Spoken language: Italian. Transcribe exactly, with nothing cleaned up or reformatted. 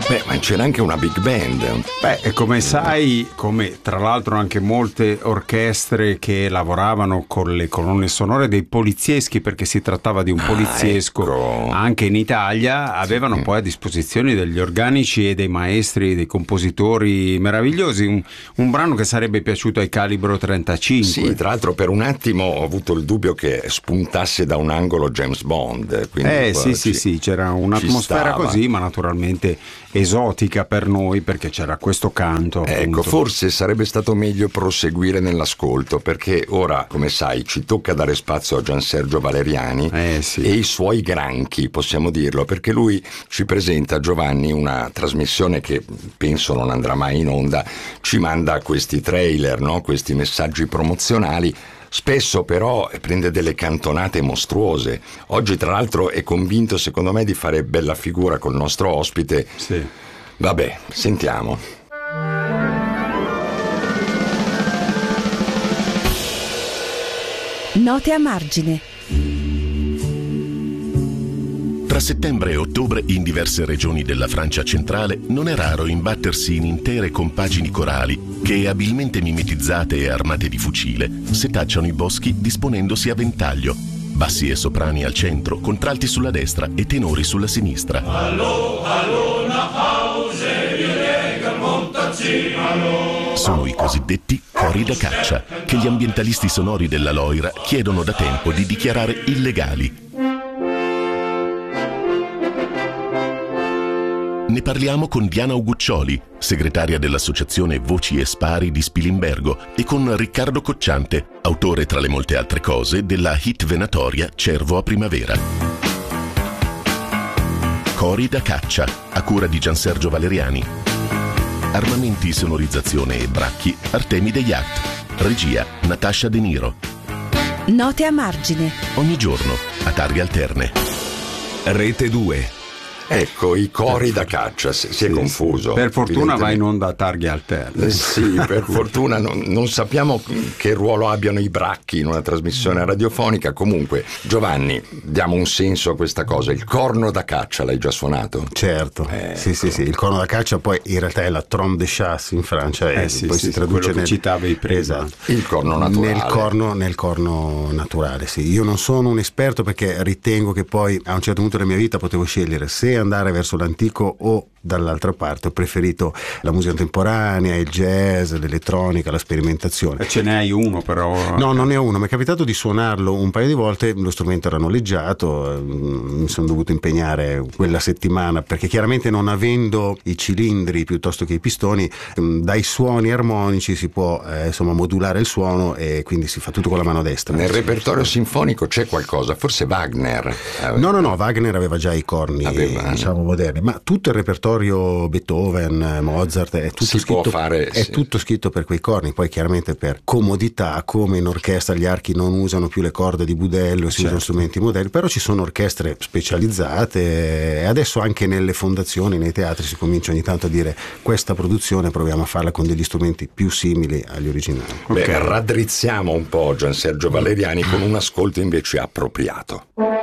Beh, ma c'era anche una big band. Beh, e come sai, come tra l'altro anche molte orchestre che lavoravano con le colonne sonore dei polizieschi, perché si trattava di un poliziesco ah, ecco. anche in Italia, avevano sì. poi a disposizione degli organici e dei maestri, dei compositori meravigliosi. Un, un brano che sarebbe piaciuto ai Calibro trentacinque. Sì, tra l'altro per un attimo ho avuto il dubbio che spuntasse da un angolo James Bond. Eh sì, sì, sì, c'era un'atmosfera così, ma naturalmente esotica per noi, perché c'era questo canto. Ecco, appunto. Forse sarebbe stato meglio proseguire nell'ascolto, perché ora, come sai, ci tocca dare spazio a Giansergio Valeriani eh, sì. e i suoi granchi, possiamo dirlo, perché lui ci presenta, Giovanni, una trasmissione che penso non andrà mai in onda, ci manda questi trailer, no? Questi messaggi promozionali. Spesso però prende delle cantonate mostruose. Oggi tra l'altro è convinto, secondo me, di fare bella figura col nostro ospite. Sì. Vabbè, sentiamo. Note a margine. Tra settembre e ottobre in diverse regioni della Francia centrale non è raro imbattersi in intere compagini corali che, abilmente mimetizzate e armate di fucile, setacciano i boschi disponendosi a ventaglio, bassi e soprani al centro, contralti sulla destra e tenori sulla sinistra. Allo, allo, Sono i cosiddetti cori da caccia, che gli ambientalisti sonori della Loira chiedono da tempo di dichiarare illegali. Ne parliamo con Diana Uguccioli, segretaria dell'associazione Voci e Spari di Spilimbergo, e con Riccardo Cocciante, autore tra le molte altre cose della hit venatoria Cervo a primavera. Cori da caccia, a cura di Giansergio Valeriani. Armamenti, sonorizzazione e bracchi, Artemide Yacht. Regia, Natascia De Niro. Note a margine. Ogni giorno, a targhe alterne. Rete due. Ecco, i cori da caccia, si, si è sì, confuso. Per fortuna va in onda a targhe alterne. Eh, sì, per fortuna non, non sappiamo che ruolo abbiano i bracchi in una trasmissione radiofonica. Comunque, Giovanni, diamo un senso a questa cosa. Il corno da caccia l'hai già suonato? Certo, ecco. sì, sì, sì. Il corno da caccia poi in realtà è la trompe de chasse in Francia e eh, sì, poi sì, si traduce nel... nel... citavi prima. Esatto. Il corno naturale. Nel corno, nel corno naturale, sì. Io non sono un esperto, perché ritengo che poi a un certo punto della mia vita potevo scegliere se andare verso l'antico o dall'altra parte. Ho preferito la musica contemporanea, il jazz, l'elettronica, la sperimentazione. E ce ne hai uno però? No, non ne ho uno, mi è capitato di suonarlo un paio di volte, lo strumento era noleggiato, mi sono dovuto impegnare quella settimana, perché chiaramente non avendo i cilindri piuttosto che i pistoni, dai suoni armonici si può eh, insomma modulare il suono, e quindi si fa tutto con la mano destra. Nel repertorio sinfonico c'è qualcosa, forse Wagner? No, no, no, Wagner aveva già i corni, aveva, diciamo, moderni, ma tutto il repertorio Beethoven, Mozart è tutto, si scritto, può fare, è sì. tutto scritto per quei corni. Poi chiaramente per comodità, come in orchestra gli archi non usano più le corde di budello, si certo. usano strumenti moderni, però ci sono orchestre specializzate e adesso anche nelle fondazioni, nei teatri si comincia ogni tanto a dire: questa produzione proviamo a farla con degli strumenti più simili agli originali. Beh, okay. Raddrizziamo un po' Giansergio Valeriani con un ascolto invece appropriato.